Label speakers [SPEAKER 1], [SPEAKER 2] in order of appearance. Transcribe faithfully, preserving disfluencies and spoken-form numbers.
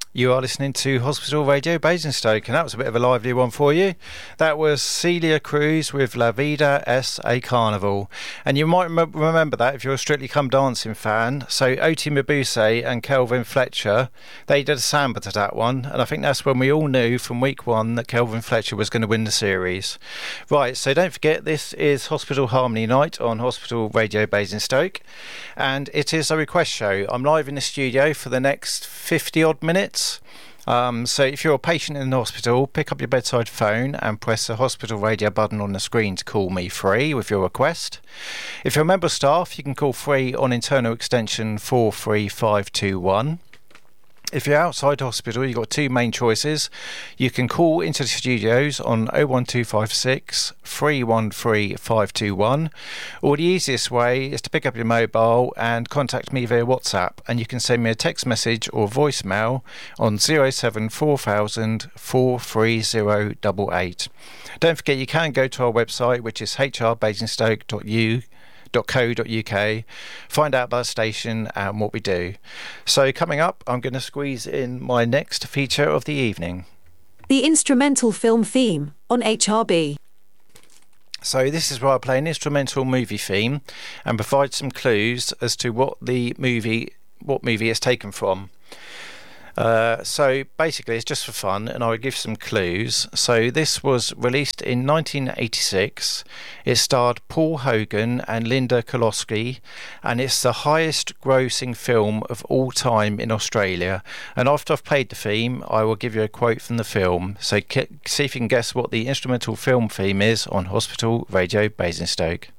[SPEAKER 1] You are listening to Hospital Radio Basingstoke, and that was a bit of a lively one for you. That was Celia Cruz with La Vida es a Carnival. And you might rem- remember that if you're a Strictly Come Dancing fan. So Oti Mabuse and Kelvin Fletcher, they did a samba to that one. And I think that's when we all knew from week one that Kelvin Fletcher was going to win the series. Right, so don't forget, this is Hospital Harmony Night on Hospital Radio Basingstoke. And it is a request show. I'm live in the studio for the next fifty odd minutes. Um, so if you're a patient in the hospital, pick up your bedside phone and press the hospital radio button on the screen to call me free with your request. If you're a member of staff, you can call free on internal extension four three five two one. If you're outside hospital, you've got two main choices. You can call into the studios on oh one two five six, three one three, five two one, or the easiest way is to pick up your mobile and contact me via WhatsApp, and you can send me a text message or voicemail on oh seven four thousand, four three oh eight eight. Don't forget, you can go to our website, which is h r basingstoke dot u k dot co dot uk, find out about the station and what we do. So coming up, I'm going to squeeze in my next feature of the evening,
[SPEAKER 2] the instrumental film theme on H R B.
[SPEAKER 1] So this is where I play an instrumental movie theme and provide some clues as to what the movie what movie it's taken from. Uh, so basically it's just for fun, and I will give some clues. So this was released in nineteen eighty-six. It starred Paul Hogan and Linda Kolosky, and it's the highest grossing film of all time in Australia. And after I've played the theme, I will give you a quote from the film. So see if you can guess what the instrumental film theme is on Hospital Radio Basingstoke.